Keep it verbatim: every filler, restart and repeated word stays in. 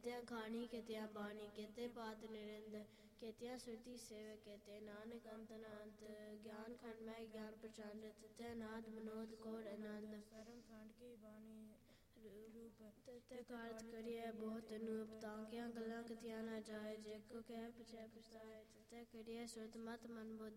ਕਿਤਿਆਂ ਖਾਣੀ ਕਿਤਿਆਂ ਬਾਣੀ ਕਿਤੇ ਪਾਤ ਨਿਰੰਦ ਕਿਤਿਆਂ ਸੁਰਤੀ ਸੇਵ ਕਿਤੇ ਨਾਨਕ ਅੰਤ ਅਨੰਤ ਗਿਆਨ ਖੰਡ ਮੈਂ ਗਿਆਨ ਪ੍ਰਚੰਡ ਤਿਤੈ ਨਾਦ ਮਨੋਦ ਕੋੜ ਆਨੰਦ ਕਰਮ ਕਾਂਡ ਕੀ ਬਾਣੀ ਰੂਪ ਤਿਤੈ ਕਾਰਜ ਕਰੀਐ ਬਹੁਤ ਅਨੂਪ ਤਾਂ ਕਿਆਂ ਗੱਲਾਂ ਕਤੀਆਂ ਨਾ ਜਾਏ ਜੇ ਕੋ ਕਹਿ ਪਛੈ ਪਛਤਾਏ ਤਿਤੈ ਕਰੀਐ ਸੁਰਤ ਮਤ ਮਨ ਬੁੱਧ